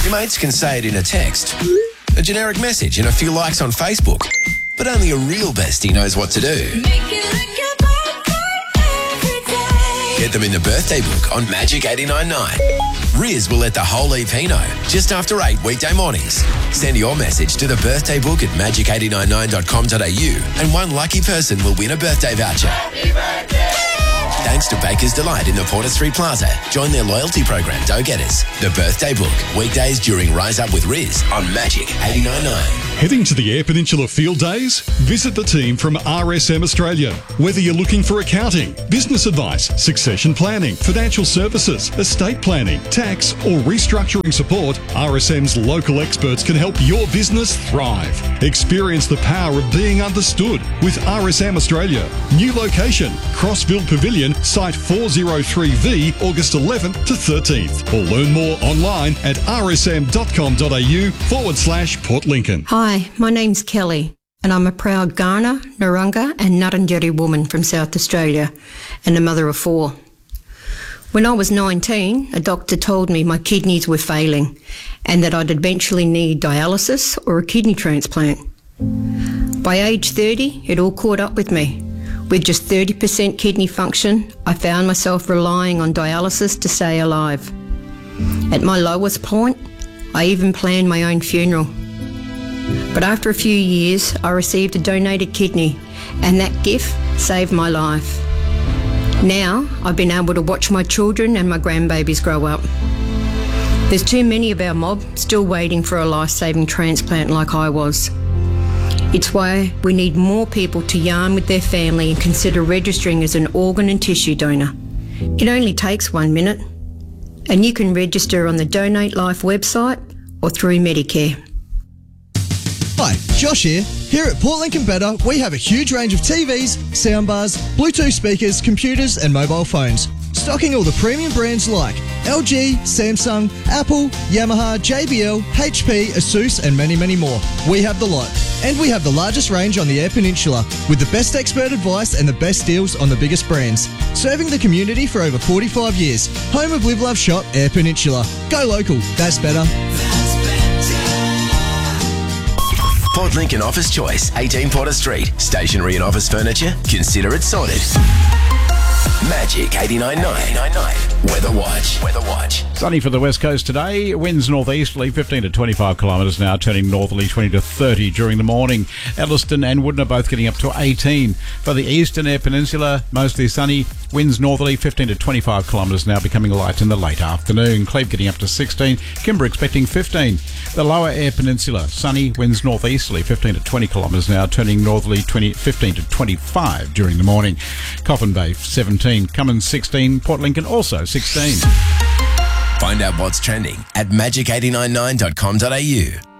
Your mates can say it in a text, a generic message and a few likes on Facebook. But only a real bestie knows what to do. Get them in the birthday book on Magic 89.9. Riz will let the whole EP know just after 8 weekday mornings. Send your message to the birthday book at magic899.com.au and one lucky person will win a birthday voucher. Happy birthday! Thanks to Baker's Delight in the Porter Street Plaza. Join their loyalty program, Go-Getters. The Birthday Book. Weekdays during Rise Up with Riz on Magic 89.9. Heading to the Eyre Peninsula Field Days? Visit the team from RSM Australia. Whether you're looking for accounting, business advice, succession planning, financial services, estate planning, tax or restructuring support, RSM's local experts can help your business thrive. Experience the power of being understood with RSM Australia. New location, Crossville Pavilion, Site 403V, August 11th to 13th. Or learn more online at rsm.com.au/Port Lincoln. Hi, my name's Kelly and I'm a proud Kaurna, Narungga and Ngarrindjeri woman from South Australia and a mother of 4. When I was 19, a doctor told me my kidneys were failing and that I'd eventually need dialysis or a kidney transplant. By age 30, it all caught up with me. With just 30% kidney function, I found myself relying on dialysis to stay alive. At my lowest point, I even planned my own funeral. But after a few years, I received a donated kidney, and that gift saved my life. Now, I've been able to watch my children and my grandbabies grow up. There's too many of our mob still waiting for a life-saving transplant like I was. It's why we need more people to yarn with their family and consider registering as an organ and tissue donor. It only takes 1 minute, and you can register on the Donate Life website or through Medicare. Hi, Josh here. Here at Port Lincoln Better, we have a huge range of TVs, soundbars, Bluetooth speakers, computers and mobile phones. Stocking all the premium brands like LG, Samsung, Apple, Yamaha, JBL, HP, Asus and many, many more. We have the lot. And we have the largest range on the Eyre Peninsula with the best expert advice and the best deals on the biggest brands. Serving the community for over 45 years. Home of Live Love Shop, Eyre Peninsula. Go local. That's better. Port Lincoln Office Choice, 18 Porter Street. Stationery and office furniture? Consider it sorted. Magic 89.9. Weather Watch. Sunny for the west coast today. Winds northeasterly 15 to 25 kilometres now, turning northerly 20 to 30 during the morning. Elliston and Woodner both getting up to 18. For the eastern Eyre Peninsula, mostly sunny. Winds northerly 15 to 25 kilometres now, becoming light in the late afternoon. Cleve getting up to 16. Kimber expecting 15. The lower Eyre Peninsula, sunny. Winds northeasterly 15 to 20 kilometres now, turning northerly 15 to 25 during the morning. Coffin Bay 17. Cummins 16. Port Lincoln also 16. Find out what's trending at magic899.com.au.